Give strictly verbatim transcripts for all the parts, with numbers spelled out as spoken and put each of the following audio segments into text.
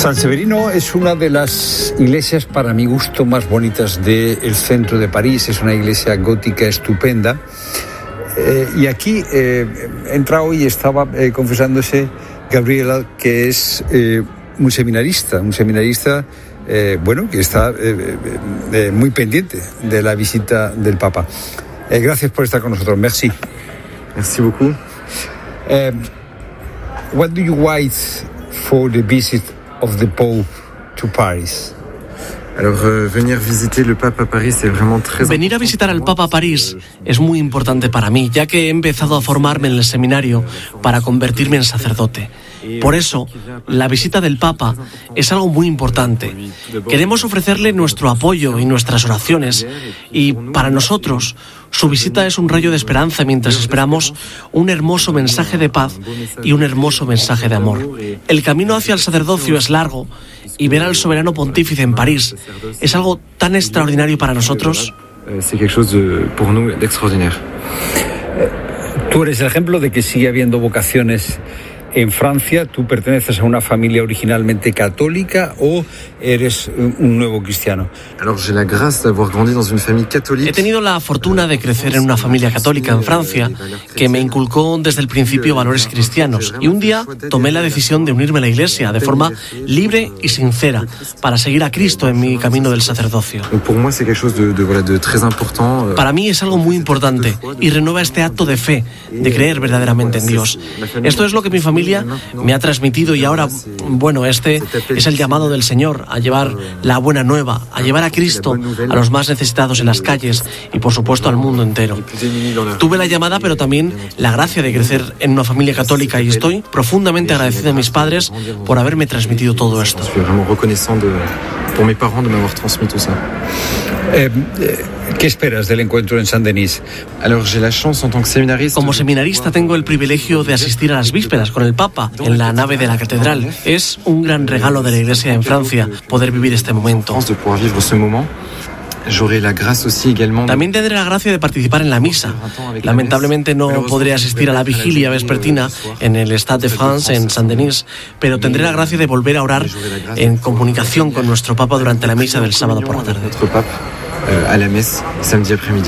San Severino es una de las iglesias, para mi gusto, más bonitas del centro de París. Es una iglesia gótica estupenda. Eh, y aquí eh, entra hoy y estaba eh, confesándose Gabriela, que es eh, un seminarista, un seminarista, eh, bueno, que está eh, eh, muy pendiente de la visita del Papa. Eh, gracias por estar con nosotros. Merci. Merci beaucoup. Eh, what do you wait for the visit of the Pope to Paris? Alors, euh, venir visiter le Papa a París es vraiment très Venir a visitar al Papa a París es muy importante para mí, ya que he empezado a formarme en el seminario para convertirme en sacerdote. Por eso, la visita del Papa es algo muy importante. Queremos ofrecerle nuestro apoyo y nuestras oraciones, y para nosotros, su visita es un rayo de esperanza mientras esperamos un hermoso mensaje de paz y un hermoso mensaje de amor. El camino hacia el sacerdocio es largo, y ver al soberano pontífice en París es algo tan extraordinario para nosotros. Es quelque chose de, pour nous, d'extraordinaire. Tú eres el ejemplo de que sigue habiendo vocaciones en Francia. ¿Tú perteneces a una familia originalmente católica o eres un nuevo cristiano? Alors, j'ai la grâce d'avoir grandi dans une famille catholique. He tenido la fortuna de crecer en una familia católica en Francia que me inculcó desde el principio valores cristianos, y un día tomé la decisión de unirme a la Iglesia de forma libre y sincera para seguir a Cristo en mi camino del sacerdocio. Pour moi, c'est quelque chose de, de, voilà, de très important. Para mí es algo muy importante y renueva este acto de fe, de creer verdaderamente en Dios. Esto es lo que mi familia me ha transmitido, y ahora, bueno, este es el llamado del Señor a llevar la buena nueva, a llevar a Cristo a los más necesitados en las calles y, por supuesto, al mundo entero. Tuve la llamada, pero también la gracia de crecer en una familia católica, y estoy profundamente agradecido a mis padres por haberme transmitido todo esto. Estoy vraiment reconnaissant de, pour mes parents de m'avoir transmis tout ça. Eh, ¿Qué esperas del encuentro en Saint-Denis? Alors, j'ai la chance en tant que séminariste. Como seminarista tengo el privilegio de asistir a las vísperas con el Papa en la nave de la catedral. Es un gran regalo de la Iglesia en Francia poder vivir este momento. De pouvoir vivre ce moment. J'aurai la grâce aussi également. También tendré la gracia de participar en la misa. Lamentablemente no podré asistir a la vigilia vespertina en el Stade de France en Saint-Denis, pero tendré la gracia de volver a orar en comunicación con nuestro Papa durante la misa del sábado por la tarde. Notre Pape à la messe samedi après-midi.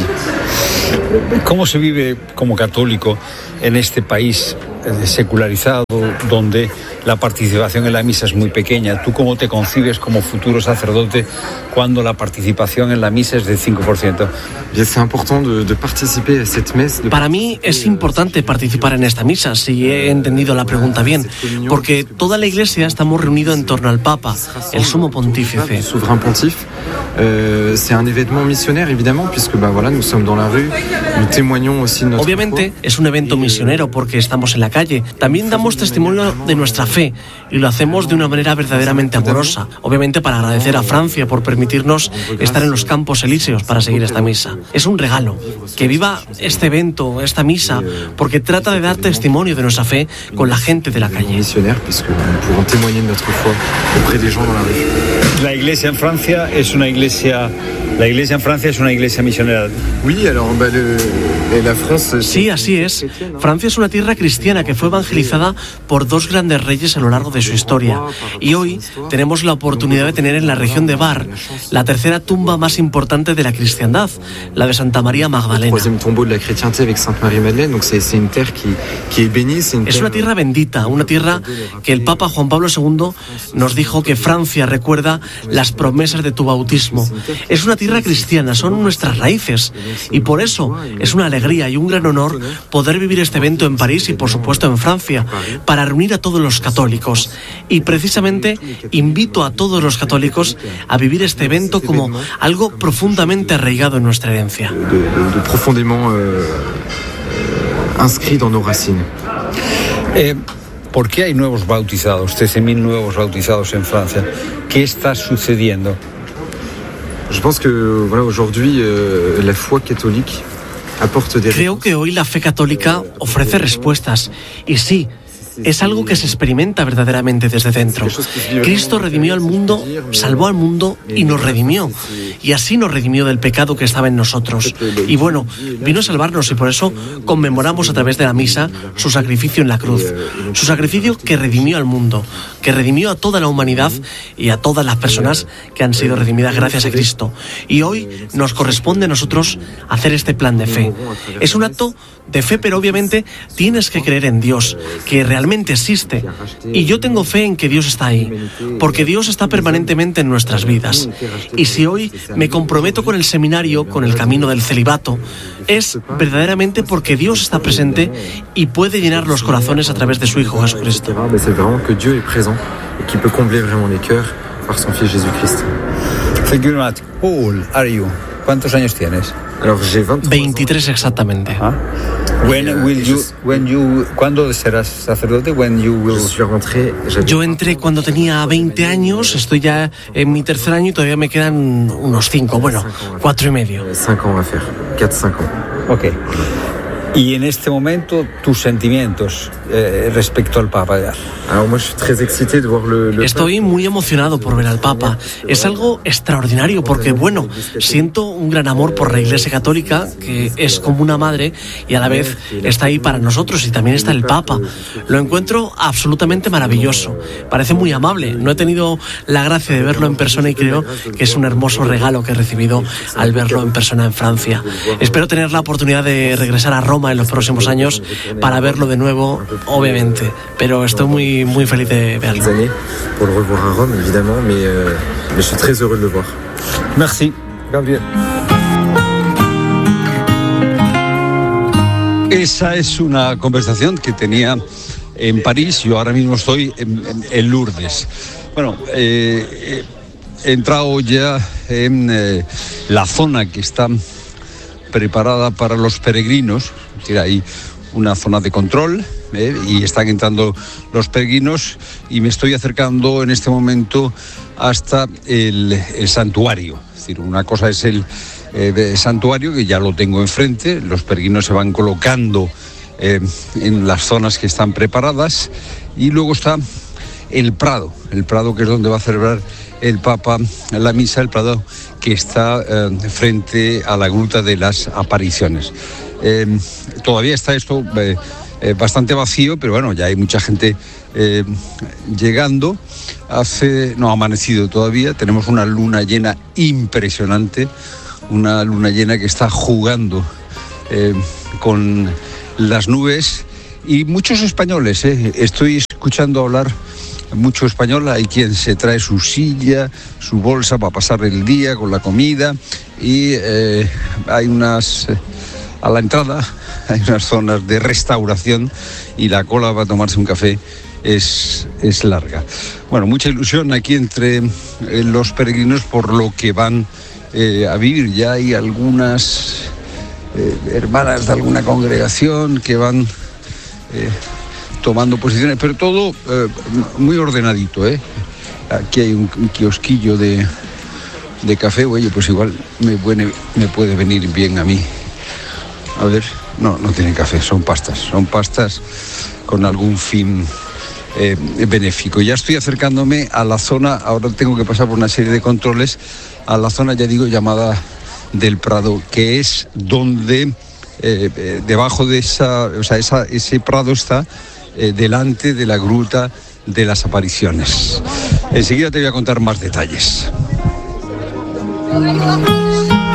¿Cómo se vive como católico en este país secularizado, donde la participación en la misa es muy pequeña? ¿Tú cómo te concibes como futuro sacerdote cuando la participación en la misa es del cinco por ciento? Es importante de, de participer a cette messe. De... Para mí es importante participar en esta misa, si he entendido la pregunta bien, porque toda la Iglesia estamos reunidos en torno al Papa, el sumo pontífice. Souverain pontife. Euh, c'est un événement missionnaire, évidemment, puisque bah, voilà, nous sommes dans la rue, nous témoignons aussi de notre Obviamente foi. Es un evento misionero porque estamos en la calle. También damos testimonio de nuestra fe, y lo hacemos de una manera verdaderamente amorosa. Obviamente para agradecer a Francia por permitirnos estar en los Campos Elíseos para seguir esta misa. Es un regalo. Que viva este evento, esta misa, porque trata de dar testimonio de nuestra fe con la gente de la calle. Missionnaire, puisque nous pourrons témoigner de notre foi auprès des gens dans la rue. La Iglesia en Francia es una iglesia, la Iglesia en Francia es una iglesia misionera. Oui, alors bah, le, la France. Sí, así es. Francia es una tierra cristiana que fue evangelizada por dos grandes reyes a lo largo de su historia. Y hoy tenemos la oportunidad de tener en la región de Bar la tercera tumba más importante de la cristiandad, la de Santa María Magdalena. Es una tierra bendita, una tierra que el Papa Juan Pablo segundo nos dijo que Francia recuerda las promesas de tu bautismo. Es una tierra cristiana, son nuestras raíces, y por eso es una alegría y un gran honor poder vivir este evento en París y, por supuesto, en Francia, para reunir a todos los católicos. Y precisamente invito a todos los católicos a vivir este evento como algo profundamente arraigado en nuestra herencia. De, de, de profondément euh, inscrit dans nos racines. Eh, ¿Por qué hay nuevos bautizados, trece mil nuevos bautizados en Francia? ¿Qué está sucediendo? Je pense que voilà, aujourd'hui euh, la foi catholique apporte des Creo que hoy la fe católica ofrece respuestas, y sí, es algo que se experimenta verdaderamente desde dentro. Cristo redimió al mundo, salvó al mundo y nos redimió. Y así nos redimió del pecado que estaba en nosotros. Y bueno, vino a salvarnos y por eso conmemoramos a través de la misa su sacrificio en la cruz. Su sacrificio que redimió al mundo, que redimió a toda la humanidad y a todas las personas que han sido redimidas gracias a Cristo. Y hoy nos corresponde a nosotros hacer este plan de fe. Es un acto de fe, pero obviamente tienes que creer en Dios, que realmente existe. Y yo tengo fe en que Dios está ahí, porque Dios está permanentemente en nuestras vidas. Y si hoy me comprometo con el seminario, con el camino del celibato, es verdaderamente porque Dios está presente y puede llenar los corazones a través de su Hijo Jesucristo. C'est vraiment que Dieu est présent et qui peut combler vraiment les cœurs par son Fils Jésus-Christ. Thank you very much. Paul, are you? ¿Cuántos años tienes? veintitrés exactamente. ¿Ah? When will you, when you, ¿Cuándo serás sacerdote? When you will... Yo entré cuando tenía veinte años, estoy ya en mi tercer año y todavía me quedan unos cinco, bueno, cuatro y medio. cinco años a hacer, cuatro, cinco. Ok. Y en este momento, tus sentimientos eh, respecto al Papa. Estoy muy emocionado por ver al Papa. Es algo extraordinario porque, bueno, siento un gran amor por la Iglesia Católica, que es como una madre y a la vez está ahí para nosotros, y también está el Papa. Lo encuentro absolutamente maravilloso. Parece muy amable. No he tenido la gracia de verlo en persona y creo que es un hermoso regalo que he recibido al verlo en persona en Francia. Espero tener la oportunidad de regresar a Roma en los próximos años para verlo de nuevo, obviamente, pero estoy muy muy feliz de verlo. Pour le revoir à Rome, évidemment, mais, euh, mais je suis très heureux de le voir. Merci, Gabriel. Esa es una conversación que tenía en París. Yo ahora mismo estoy en, en, en Lourdes. Bueno, eh, he entrado ya en eh, la zona que está preparada para los peregrinos. Hay una zona de control eh, y están entrando los peregrinos y me estoy acercando en este momento hasta el, el santuario. Es decir, una cosa es el eh, santuario, que ya lo tengo enfrente, los peregrinos se van colocando eh, en las zonas que están preparadas, y luego está el Prado, el Prado que es donde va a celebrar el Papa la misa, el Prado que está eh, frente a la Gruta de las Apariciones. Eh, todavía está esto eh, eh, bastante vacío, pero bueno, ya hay mucha gente eh, llegando. Hace, no ha amanecido todavía, tenemos una luna llena impresionante, una luna llena que está jugando eh, con las nubes, y muchos españoles, eh, estoy escuchando hablar mucho español. Hay quien se trae su silla, su bolsa para pasar el día con la comida, y eh, hay unas... Eh, a la entrada hay unas zonas de restauración y la cola para tomarse un café es, es larga. Bueno, mucha ilusión aquí entre eh, los peregrinos por lo que van eh, a vivir. Ya hay algunas eh, hermanas de alguna congregación que van eh, tomando posiciones, pero todo eh, muy ordenadito, ¿eh? Aquí hay un, un kiosquillo de, de café. Oye, pues igual me puede, me puede venir bien a mí. A ver, no, no tienen café, son pastas, son pastas con algún fin eh, benéfico. Ya estoy acercándome a la zona, ahora tengo que pasar por una serie de controles, a la zona, ya digo, llamada del Prado, que es donde, eh, eh, debajo de esa, o sea, esa, ese Prado está eh, delante de la Gruta de las Apariciones. Enseguida te voy a contar más detalles.